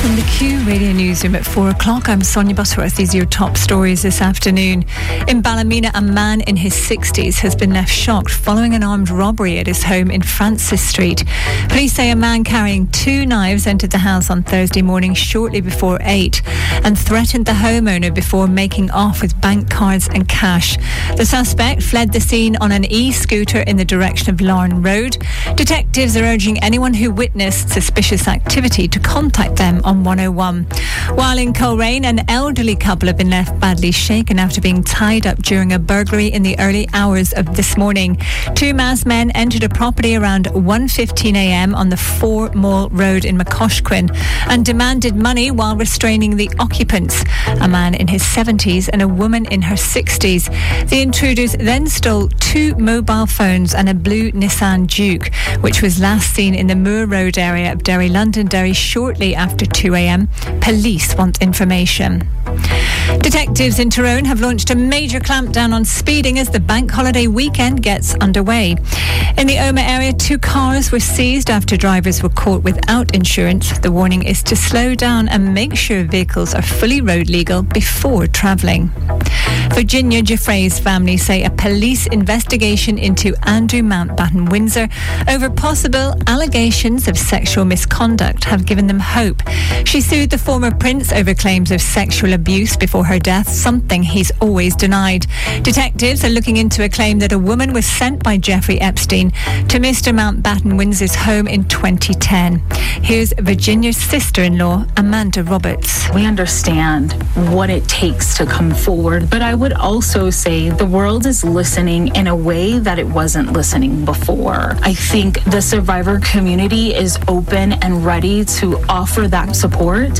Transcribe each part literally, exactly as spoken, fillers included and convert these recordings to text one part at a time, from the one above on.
From the Q Radio Newsroom at four o'clock, I'm Sonia Butterworth. These are your top stories this afternoon. In Ballymena, a man in his sixties has been left shocked following an armed robbery at his home in Francis Street. Police say a man carrying two knives entered the house on Thursday morning shortly before eight and threatened the homeowner before making off with bank cards and cash. The suspect fled the scene on an e-scooter in the direction of Larne Road. Detectives are urging anyone who witnessed suspicious activity to contact them on one oh one. While in Coleraine, an elderly couple have been left badly shaken after being tied up during a burglary in the early hours of this morning. Two masked men entered a property around one fifteen a m on the Four Mall Road in McCoshquin and demanded money while restraining the occupants, a man in his seventies and a woman in her sixties. The intruders then stole two mobile phones and a blue Nissan Juke, which was last seen in the Moor Road area of Derry Londonderry shortly after two a m. Police want information. Detectives in Tyrone have launched a major clampdown on speeding as the bank holiday weekend gets underway. In the Omagh area, two cars were seized after drivers were caught without insurance. The warning is to slow down and make sure vehicles are fully road legal before travelling. Virginia Giuffre's family say a police investigation into Andrew Mountbatten Windsor over possible allegations of sexual misconduct have given them hope. She sued the former prince over claims of sexual abuse before her death, something he's always denied. Detectives are looking into a claim that a woman was sent by Jeffrey Epstein to Mister Mountbatten Windsor's home in twenty ten. Here's Virginia's sister-in-law, Amanda Roberts. We understand what it takes to come forward, but I would also say the world is listening in a way that it wasn't listening before. I think the survivor community is open and ready to offer that support.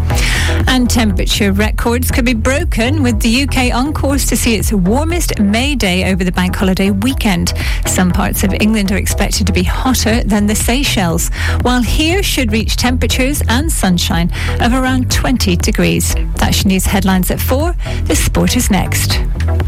And temperature records could be broken with the U K on course to see its warmest May day over the bank holiday weekend. Some parts of England are expected to be hotter than the Seychelles, while here should reach temperatures and sunshine of around twenty degrees. That's your news headlines at four. The sport is next.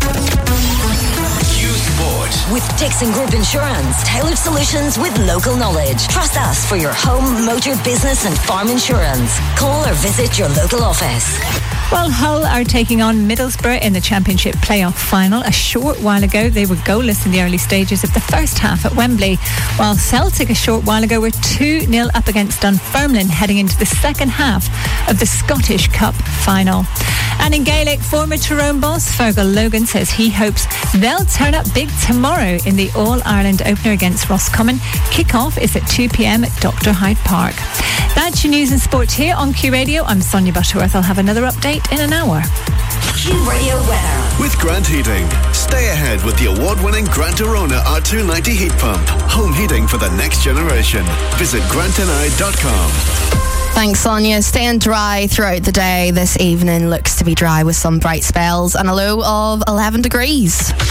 With Dixon Group Insurance, tailored solutions with local knowledge. Trust us for your home, motor, business and farm insurance. Call or visit your local office. Well, Hull are taking on Middlesbrough in the Championship playoff final. A short while ago, they were goalless in the early stages of the first half at Wembley, while Celtic a short while ago were two nil up against Dunfermline heading into the second half of the Scottish Cup final. And in Gaelic, former Tyrone boss Fergal Logan says he hopes they'll turn up big tomorrow in the All-Ireland opener against Roscommon. Kick-off is at two p m at Doctor Hyde Park. That's your news and sport here on Q Radio. I'm Sonia Butterworth. I'll have another update in an hour. Q Radio weather. With Grant Heating. Stay ahead with the award-winning Grant Arona R two ninety heat pump. Home heating for the next generation. Visit grant n i dot com. Thanks, Sonia. Staying dry throughout the day. This evening looks to be dry with some bright spells and a low of eleven degrees.